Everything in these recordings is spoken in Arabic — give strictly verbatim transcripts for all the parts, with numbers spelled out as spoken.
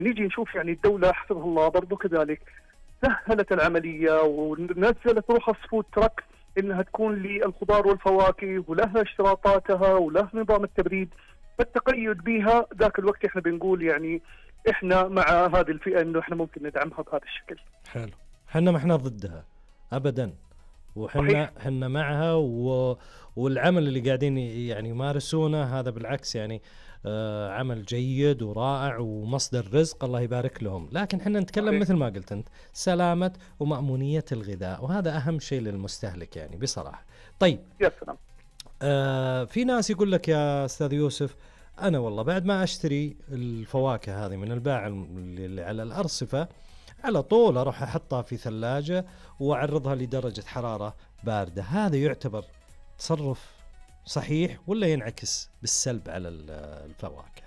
نيجي نشوف يعني الدولة حفظها الله برضو كذلك سهلت العملية ونزلت رخص فود تراك انها تكون للخضار والفواكه ولها اشتراطاتها ولها نظام التبريد. فالتقيد بها ذاك الوقت احنا بنقول يعني احنا مع هذه الفئة انه احنا ممكن ندعمها بهذا الشكل. حلو. احنا ما احنا ضدها ابدا، وحنا حنا معها و... والعمل اللي قاعدين يعني يمارسونه هذا بالعكس يعني آه عمل جيد ورائع ومصدر رزق الله يبارك لهم. لكن حنا نتكلم صحيح. مثل ما قلت انت سلامة ومأمونية الغذاء، وهذا اهم شيء للمستهلك يعني بصراحة. طيب يا سلام. آه في ناس يقول لك يا استاذ يوسف انا والله بعد ما اشتري الفواكه هذه من البائع اللي على الارصفة على طول اروح احطها في ثلاجة واعرضها لدرجة حرارة باردة، هذا يعتبر تصرف صحيح ولا ينعكس بالسلب على الفواكه؟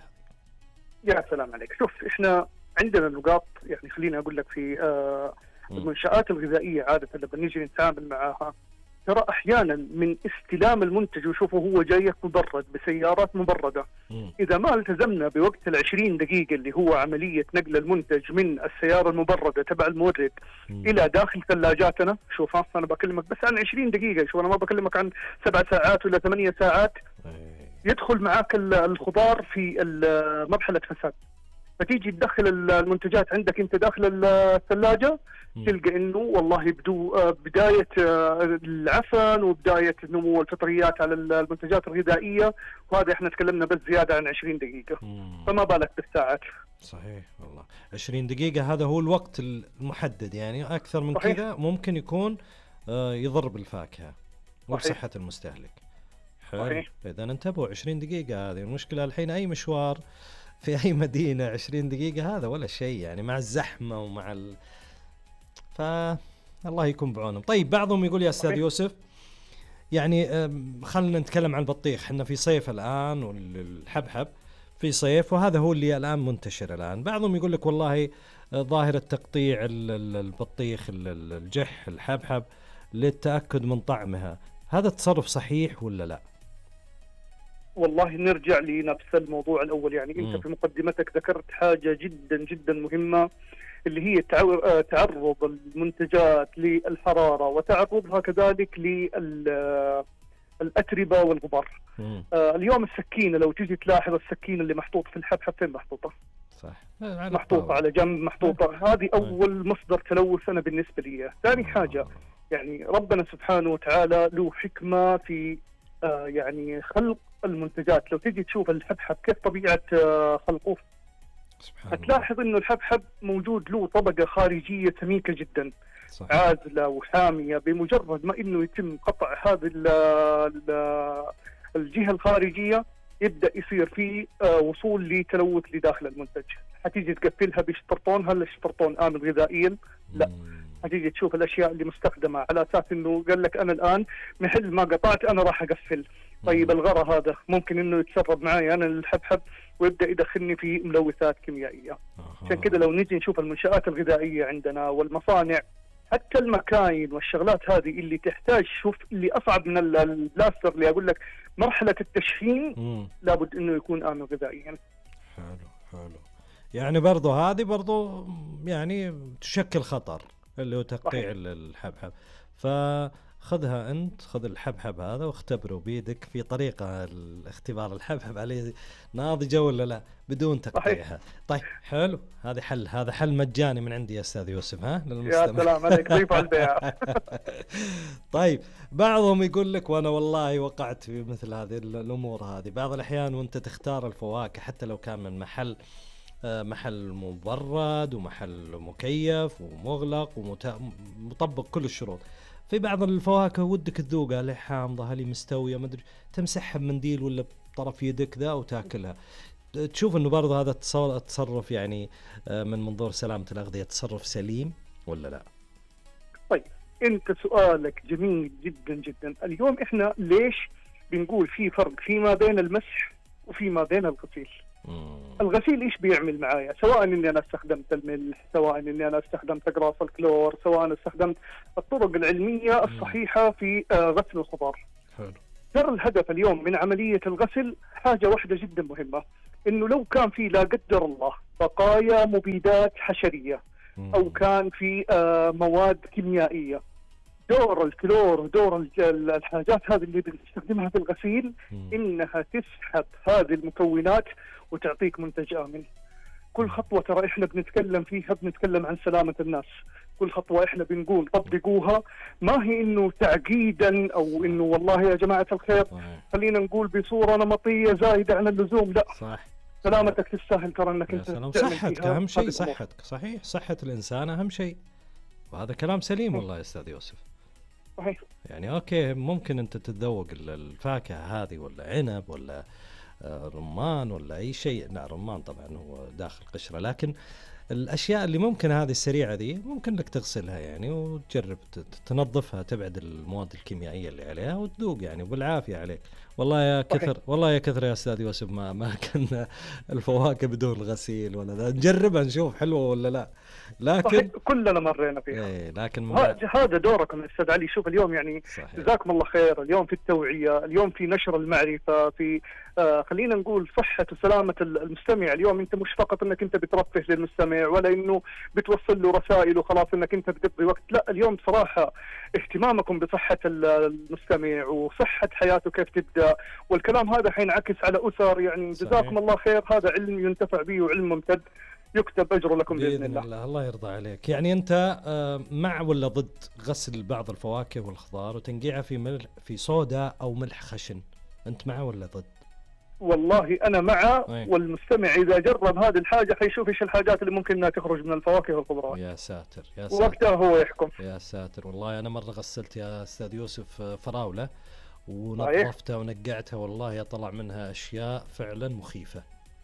يا سلام عليك. شوف احنا عندنا نقاط يعني خليني اقول لك في آه المنشآت الغذائية عادة لما نيجي نتعامل معها ترى احيانا من استلام المنتج وشوفه هو جايك مبرد بسيارات مبردة، م. اذا ما التزمنا بوقت العشرين دقيقة اللي هو عملية نقل المنتج من السيارة المبردة تبع المورد م. الى داخل ثلاجاتنا، شوف انا بكلمك بس عن عشرين دقيقة، شو انا ما بكلمك عن سبع ساعات ولا ثمانية ساعات، يدخل معاك الخضار في مرحلة فساد. فتيجي تدخل المنتجات عندك انت داخل الثلاجة تلقى انه والله بدو بداية العفن وبداية نمو الفطريات على المنتجات الغذائية، وهذا احنا تكلمنا بس زيادة عن عشرين دقيقة، فما بالك بالساعات. صحيح والله عشرين دقيقة هذا هو الوقت المحدد، يعني أكثر من كذا ممكن يكون يضر بالفاكهة وصحة المستهلك. حلو. إذا انتبهوا عشرين دقيقة هذه المشكلة. الحين أي مشوار في أي مدينة عشرين دقيقة هذا ولا شيء يعني مع الزحمة ومع ال... فالله يكون بعونهم. طيب بعضهم يقول يا أستاذ يوسف يعني خلنا نتكلم عن البطيخ، احنا في صيف الآن والحبحب في صيف وهذا هو اللي الآن منتشر الآن. بعضهم يقول لك والله ظاهرة تقطيع البطيخ الجح الحبحب للتأكد من طعمها، هذا تصرف صحيح ولا لا؟ والله نرجع لنفس الموضوع الأول، يعني م. أنت في مقدمتك ذكرت حاجة جدا جدا مهمة اللي هي تعرض المنتجات للحرارة وتعرضها كذلك للأتربة والغبار. آه اليوم السكينة لو تيجي تلاحظ السكينة اللي محطوطة في الحبحب فين محطوطة؟ صح. محطوطة على جنب محطوطة، هذه أول مصدر تلوث أنا بالنسبة لي. ثاني حاجة يعني ربنا سبحانه وتعالى له حكمة في آه يعني خلق المنتجات. لو تيجي تشوف الحبحب كيف طبيعة آه خلقه هتلاحظ انه الحبحب موجود له طبقة خارجية سميكة جدا صحيح. عازلة وحامية. بمجرد ما انه يتم قطع هذه الجهة الخارجية يبدأ يصير في آه وصول لتلوث لداخل المنتج. هتيجي تقفلها بشطرطون، هل الشطرطون آمن غذائيا؟ لا. هتيجي تشوف الاشياء اللي مستخدمة على اساس انه قال لك انا الان محل ما قطعت انا راح اقفل. طيب الغرة هذا ممكن انه يتسرب معي انا الحبحب ويبدا يدخلني في ملوثات كيميائيه. عشان كده لو نجي نشوف المنشآت الغذائيه عندنا والمصانع حتى المكاين والشغلات هذه اللي تحتاج، شوف اللي اصعب من البلاستر اللي اقول لك مرحله التشحين مم. لابد انه يكون آمن غذائيا. حلو حلو. يعني برضو هذه برضو يعني تشكل خطر اللي هو تقطيع الحبحب. فخذها أنت، خذ الحبحب هذا واختبره بيدك في طريقة الاختبار الحبحب عليه ناضجة ولا لا بدون تقطيعها. طيب حلو، هذا حل، هذا حل مجاني من عندي يا أستاذ يوسف. ها يا سلام عليك، ضيف على البيع. طيب بعضهم يقول لك وأنا والله وقعت في مثل هذه الأمور هذه بعض الأحيان وأنت تختار الفواكه حتى لو كان من محل محل مبرد ومحل مكيف ومغلق ومطبق كل الشروط، في بعض الفواكه ودك تذوقها هل حامضة هل مستوية مدري، تمسحها بمنديل ولا بطرف يدك ذا وتاكلها. تشوف انه برضه هذا التصرف يعني من منظور سلامة الأغذية تصرف سليم ولا لا؟ طيب انت سؤالك جميل جدا جدا. اليوم احنا ليش بنقول في فرق فيما بين المسح وفيما بين الغسيل؟ الغسيل ايش بيعمل معايا؟ سواء اني انا استخدمت الملح، سواء اني انا استخدمت اقراص الكلور، سواء استخدمت الطرق العلميه الصحيحه في غسل الخضار. حلو. ترى الهدف اليوم من عمليه الغسل حاجه واحده جدا مهمه، انه لو كان في لا قدر الله بقايا مبيدات حشريه او كان في آه، مواد كيميائيه. دور الكلور، دور الج- الحاجات هذه اللي بنستخدمها في الغسيل انها تسحب هذه المكونات وتعطيك منتج امن. كل خطوه ترى احنا بنتكلم فيها بنتكلم عن سلامه الناس. كل خطوه احنا بنقول طبقوها، ما هي انه تعقيدا او انه والله يا جماعه الخير خلينا نقول بصوره نمطيه زايده عن اللزوم، لا. صح. سلامتك تستاهل ترى انك يا انت سلام، تعمل صحتك فيها اهم شيء، هذه الأمور. صحتك صحيح، صحة الانسان اهم شيء، وهذا كلام سليم والله يا استاذ يوسف. صحيح. يعني اوكي ممكن انت تتذوق ال- الفاكهة هذه ولا عنب ولا آه، رمان ولا اي شيء، لا رمان طبعا هو داخل قشرة، لكن الاشياء اللي ممكن هذه السريعة دي ممكن لك تغسلها يعني وتجرب ت- ت- تنظفها، تبعد المواد الكيميائية اللي عليها وتذوق يعني وبالعافية عليك. والله يا كثر، والله يا كثر يا استاذ يوسف ما ما كنا الفواكه بدون غسيل ولا ذا، نجربها نشوف حلوة ولا لا. لكن صحيح. كلنا مرينا فيها. ايه لكن من وه- بعد- هذا دوركم استاذ علي. شوف اليوم يعني صحيح. جزاكم الله خير، اليوم في التوعيه، اليوم في نشر المعرفه، في آه خلينا نقول صحه وسلامه ال- المستمع. اليوم انت مش فقط انك انت بترفه للمستمع ولا انه بتوصل له رسائل وخلاص انك انت بتقضي وقت، لا. اليوم بصراحه اهتمامكم بصحه ال- المستمع وصحه حياته كيف تبدا، والكلام هذا حينعكس على اسر. يعني جزاكم الله خير، هذا علم ينتفع به وعلم ممتد يكتب أجره لكم بإذن, بإذن الله. الله. الله يرضى عليك. يعني أنت آه، مع ولا ضد غسل بعض الفواكه والخضار وتنقيعها في ملح، في صودا أو ملح خشن؟ أنت مع ولا ضد؟ والله أنا مع. أي. والمستمع إذا جرب هذه الحاجة حيشوف إيش الحاجات اللي ممكن إنها تخرج من الفواكه والخضروات. يا ساتر يا ساتر. وقتها هو يحكم. يا ساتر. والله أنا مرة غسلت يا أستاذ يوسف آه، فراولة صحيح. ونظفتها ونقعتها، والله طلع منها أشياء فعلا مخيفة.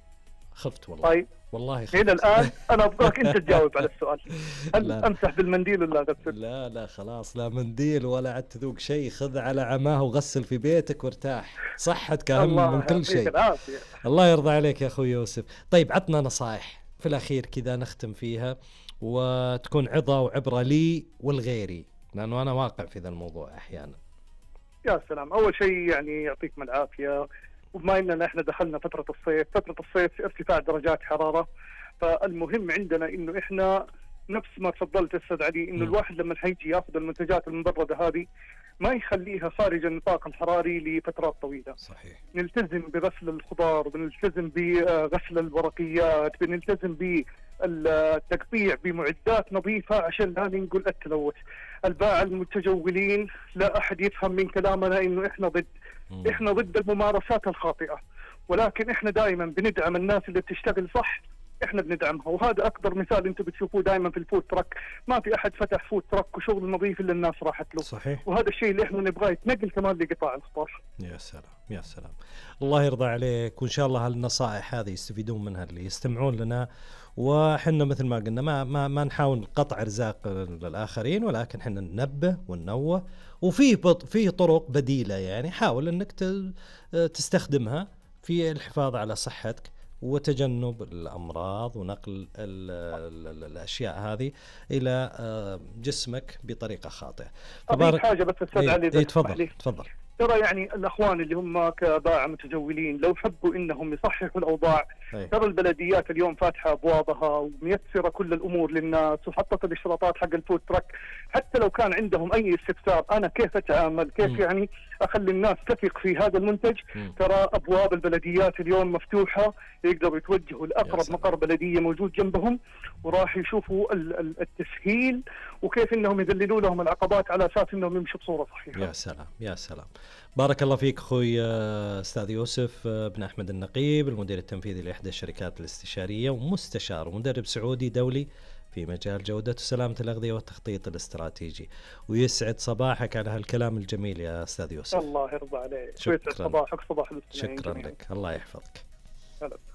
خفت والله. طيب والله خفت. هنا الآن أنا أبغاك أنت تجاوب على السؤال، هل لا. أمسح بالمنديل ولا أغسل؟ لا لا خلاص، لا منديل ولا عاد تذوق شيء، خذ على عماه وغسل في بيتك وارتاح، صحتك أهم الله من كل يعطيك شيء. العافية. الله يرضى عليك يا أخوي يوسف. طيب عطنا نصائح في الأخير كذا نختم فيها وتكون عظة وعبرة لي والغيري، لأنه أنا واقع في ذا الموضوع أحيانا. يا سلام. أول شيء يعني يعطيكم العافية، وبما أننا إحنا دخلنا فترة الصيف، فترة الصيف ارتفاع درجات حرارة، فالمهم عندنا إنه إحنا نفس ما تفضلت أستاذ علي، إنه م. الواحد لما حيجي ياخذ المنتجات المبردة هذه ما يخليها خارج النطاق الحراري لفترات طويلة. صحيح. نلتزم بغسل الخضار، بنلتزم بغسل الورقيات، بنلتزم بالتقطيع بمعدات نظيفة عشان لا ننقل التلوث. الباعة المتجولين لا أحد يفهم من كلامنا إنه إحنا ضد، مم. إحنا ضد الممارسات الخاطئة، ولكن إحنا دائما بندعم الناس اللي بتشتغل صح، إحنا بندعمها. وهذا أكبر مثال أنتم بتشوفوه دائما في الفود تراك، ما في أحد فتح فود تراك وشغل نظيف إلا الناس راحت له. صحيح. وهذا الشيء اللي إحنا نبغاه يتنقل كمان لقطاع الخضار. يا سلام يا سلام. الله يرضى عليك، وإن شاء الله هالنصائح هذه يستفيدون منها اللي يستمعون لنا، وحنا مثل ما قلنا ما ما ما نحاول قطع رزاق للآخرين، ولكن حنا ننبه وننوه، وفي بط في طرق بديلة يعني حاول انك ت- تستخدمها في الحفاظ على صحتك وتجنب الأمراض ونقل ال ال ال الأشياء هذه إلى آه، جسمك بطريقة خاطئة. أضيف حاجة بس أستاذ علي، إذا إيه تسمح تفضل لي. تفضل. ترى يعني الأخوان اللي هم كباعة متجولين لو حبوا إنهم يصححوا الأوضاع، أي. ترى البلديات اليوم فاتحة أبوابها وميسرة كل الأمور للناس، وحطت الاشتراطات حق الفود تراك. حتى لو كان عندهم أي استفسار أنا كيف أتعامل، كيف م. يعني أخلي الناس تثق في هذا المنتج، م. ترى أبواب البلديات اليوم مفتوحة، يقدروا يتوجهوا يا لأقرب سلام. مقر بلدية موجود جنبهم، وراح يشوفوا ال- ال- التسهيل وكيف إنهم يذللوا لهم العقبات على أساس إنهم يمشوا بصورة صحيحة. يا سلام يا سلام. بارك الله فيك أخوي آه، أستاذ يوسف آه، بن أحمد النقيب، المدير التنفيذي لإحدى الشركات الاستشارية ومستشار ومدرب سعودي دولي في مجال جودة وسلامة الأغذية والتخطيط الاستراتيجي. ويسعد صباحك على هالكلام الجميل يا أستاذ يوسف. الله يرضى عليك. شكراً. يسعد صباحك صباح المستمعين شكرا جميعاً. لك، الله يحفظك. هلا.